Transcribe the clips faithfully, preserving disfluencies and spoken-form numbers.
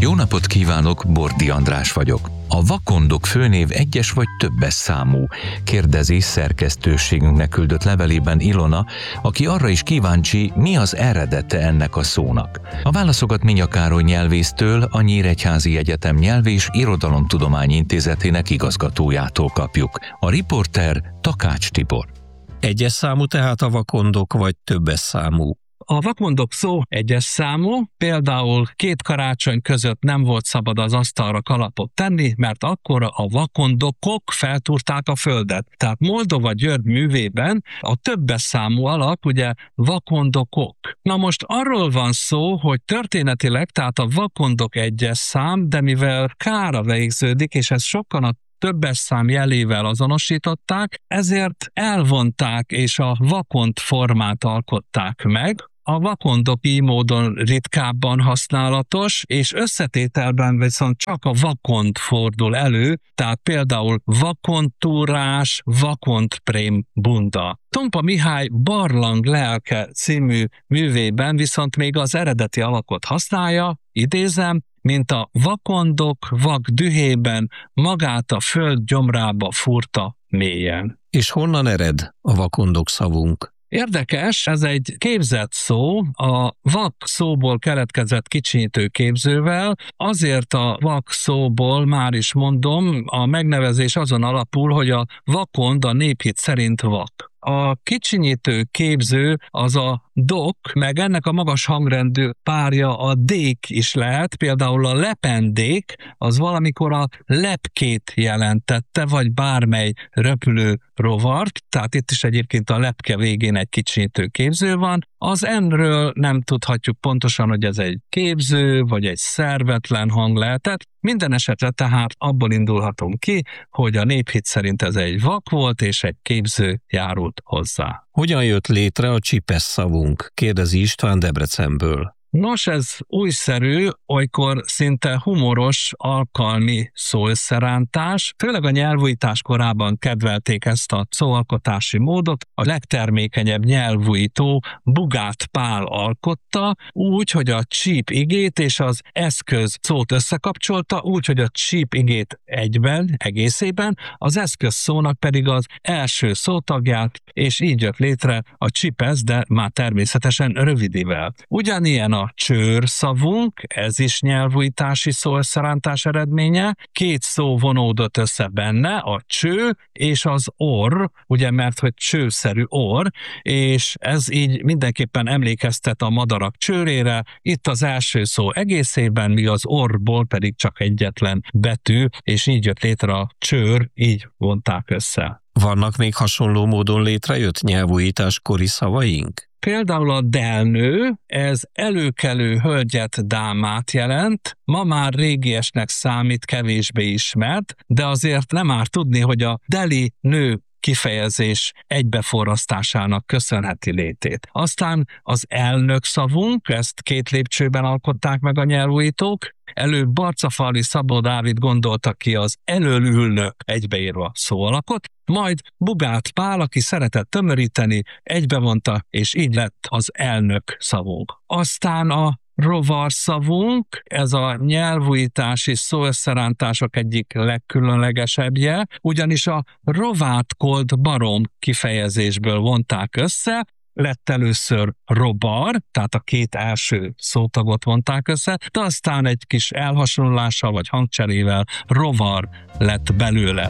Jó napot kívánok, Bordi András vagyok. A vakondok főnév egyes vagy többes számú? Kérdezi szerkesztőségünknek küldött levelében Ilona, aki arra is kíváncsi, mi az eredete ennek a szónak. A válaszokat Minya Károly nyelvésztől, a Nyíregyházi Egyetem Nyelv- és Irodalomtudományi Intézetének igazgatójától kapjuk. A riporter Takács Tibor. Egyes számú tehát a vakondok, vagy többes számú? A vakondok szó egyes számú, például két karácsony között nem volt szabad az asztalra kalapot tenni, mert akkor a vakondokok feltúrták a földet. Tehát Moldova-György művében a többes számú alak ugye vakondokok. Na most arról van szó, hogy történetileg, tehát a vakondok egyes szám, de mivel kára végződik, és ez sokan a többes szám jelével azonosították, ezért elvonták és a vakond formát alkották meg. A vakondok így módon ritkábban használatos, és összetételben viszont csak a vakond fordul elő, tehát például vakontúrás, vakondprém bunda. Tompa Mihály Barlang lelke című művében viszont még az eredeti alakot használja, idézem, mint a vakondok vak dühében magát a föld gyomrába fúrta mélyen. És honnan ered a vakondok szavunk? Érdekes, ez egy képzett szó, a vak szóból keletkezett kicsinyítő képzővel, azért a vak szóból már is mondom, a megnevezés azon alapul, hogy a vakond a néphit szerint vak. A kicsinyítő képző az a dok, meg ennek a magas hangrendű párja a dék is lehet, például a lependék az valamikor a lepkét jelentette, vagy bármely röpülő rovart, tehát itt is egyébként a lepke végén egy kicsinyítő képző van. Az N-ről nem tudhatjuk pontosan, hogy ez egy képző, vagy egy szervetlen hang lehetett. Minden esetre tehát abból indulhatunk ki, hogy a néphit szerint ez egy vak volt, és egy képző járult hozzá. Hogyan jött létre a csipesz szavunk? Kérdezi István Debrecenből. Nos, ez újszerű, olykor szinte humoros alkalmi szóösszerántás. Főleg a nyelvújítás korában kedvelték ezt a szóalkotási módot. A legtermékenyebb nyelvújító Bugát Pál alkotta, úgy, hogy a csíp igét és az eszköz szót összekapcsolta, úgy, hogy a csíp igét egyben, egészében, az eszköz szónak pedig az első szótagját, és így jött létre a csipesz, de már természetesen rövidével. Ugyanilyen a csőr szavunk, ez is nyelvújítási szóösszerántás eredménye. Két szó vonódott össze benne, a cső és az orr, ugye mert hogy csőszerű orr, és ez így mindenképpen emlékeztet a madarak csőrére. Itt az első szó egészében, míg az orrból pedig csak egyetlen betű, és így jött létre a csőr, így vonták össze. Vannak még hasonló módon létrejött nyelvújításkori szavaink? Például a delnő, ez előkelő hölgyet, dámát jelent, ma már régiesnek számít, kevésbé ismert, de azért nem árt tudni, hogy a deli nő kifejezés egybeforrasztásának köszönheti létét. Aztán az elnök szavunk, ezt két lépcsőben alkották meg a nyelvújítók. Előbb Barcafalvi Szabó Dávid gondolta ki az elölülnök egybeírva szóalakot, majd Bugát Pál, aki szeretett tömöríteni, egybevonta, és így lett az elnök szavunk. Aztán a rovar szavunk, ez a nyelvújítási szóösszerántások egyik legkülönlegesebbje, ugyanis a rovátkolt barom kifejezésből vonták össze, lett először robar, tehát a két első szótagot vonták össze, de aztán egy kis elhasonlással vagy hangcserével rovar lett belőle.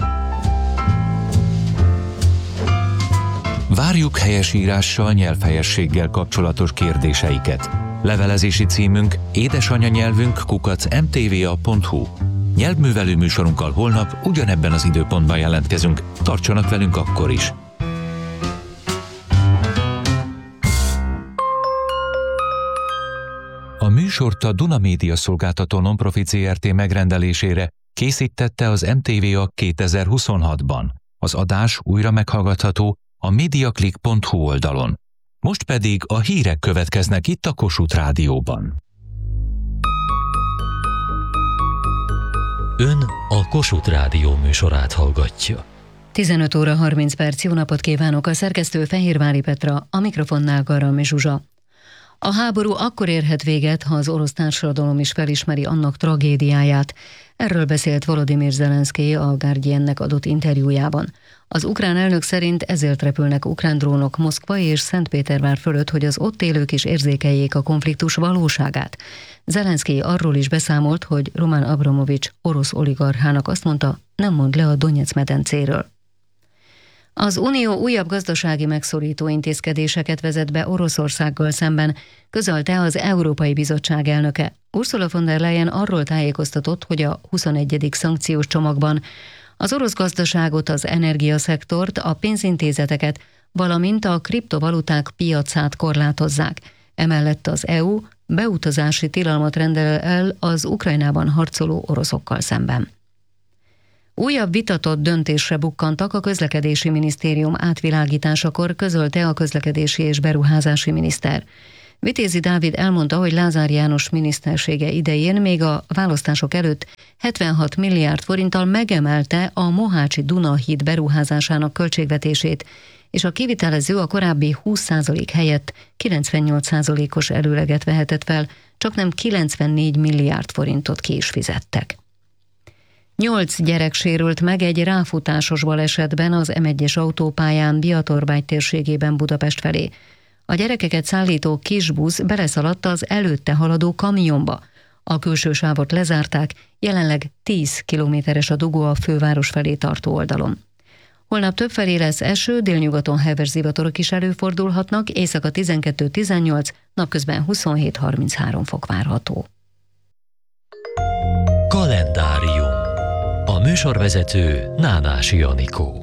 Várjuk helyesírással, nyelvhelyességgel kapcsolatos kérdéseiket. Levelezési címünk édesanyanyelvünk kukac em té vé a pont hu. Nyelvművelő műsorunkkal holnap ugyanebben az időpontban jelentkezünk. Tartsanak velünk akkor is! A műsort a Duna Média Szolgáltató Nonprofit zé er té megrendelésére készítette az em té vé a kétezer-huszonhatban. Az adás újra meghallgatható a mediaclick pont hu oldalon. Most pedig a hírek következnek itt a Kossuth Rádióban. Ön a Kossuth Rádió műsorát hallgatja. tizenöt óra harminc perc, jó napot kívánok, a szerkesztő Fehérvári Petra, a mikrofonnál Garam Zsuzsa. A háború akkor érhet véget, ha az orosz társadalom is felismeri annak tragédiáját. Erről beszélt Volodymyr Zelenszkij a Guardiannek adott interjújában. Az ukrán elnök szerint ezért repülnek ukrán drónok Moszkva és Szentpétervár fölött, hogy az ott élők is érzékeljék a konfliktus valóságát. Zelenszkij arról is beszámolt, hogy Roman Abramovics orosz oligarchának azt mondta, nem mond le a Donyeck-medencéről. Az Unió újabb gazdasági megszorító intézkedéseket vezet be Oroszországgal szemben, közölte az Európai Bizottság elnöke. Ursula von der Leyen arról tájékoztatott, hogy a huszonegyedik szankciós csomagban az orosz gazdaságot, az energiaszektort, a pénzintézeteket, valamint a kriptovaluták piacát korlátozzák. Emellett az é u beutazási tilalmat rendel el az Ukrajnában harcoló oroszokkal szemben. Újabb vitatott döntésre bukkantak a közlekedési minisztérium átvilágításakor, közölte a közlekedési és beruházási miniszter. Vitézi Dávid elmondta, hogy Lázár János minisztersége idején még a választások előtt hetvenhat milliárd forinttal megemelte a Mohácsi Duna-híd beruházásának költségvetését, és a kivitelező a korábbi húsz százalék helyett kilencvennyolc százalékos előleget vehetett fel, csaknem kilencvennégy milliárd forintot ki is fizettek. Nyolc gyerek sérült meg egy ráfutásos balesetben az em egyes autópályán Biatorbágy térségében Budapest felé. A gyerekeket szállító kisbusz beleszaladt az előtte haladó kamionba. A külső sávot lezárták, jelenleg tíz kilométeres a dugó a főváros felé tartó oldalon. Holnap többfelé lesz eső, délnyugaton heves zivatarok is előfordulhatnak, éjszaka tizenkettő tizennyolc, napközben huszonhét harminchárom fok várható. Kalendárium. A műsorvezető Nánási Anikó.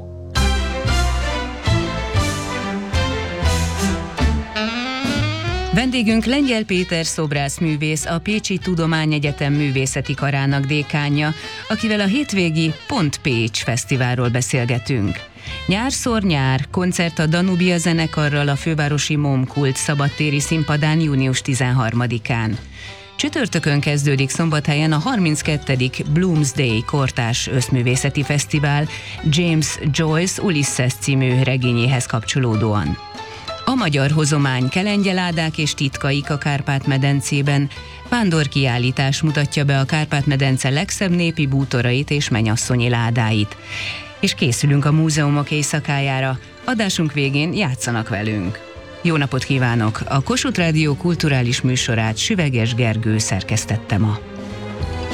Vendégünk Lengyel Péter szobrászművész, a Pécsi Tudományegyetem művészeti karának dékánja, akivel a hétvégi Pont Pécs fesztiválról beszélgetünk. Nyárszor nyár, koncert a Danubia zenekarral a fővárosi Momkult szabadtéri színpadán június tizenharmadikán. Csütörtökön kezdődik Szombathelyen a harminckettedik Bloomsday kortárs összművészeti fesztivál James Joyce Ulysses című regényéhez kapcsolódóan. A magyar hozomány kelengyeládák és titkaik a Kárpát-medencében. Vándorkiállítás mutatja be a Kárpát-medence legszebb népi bútorait és mennyasszonyi ládáit. És készülünk a múzeumok éjszakájára. Adásunk végén játszanak velünk. Jó napot kívánok! A Kossuth Rádió kulturális műsorát Süveges Gergő szerkesztette ma.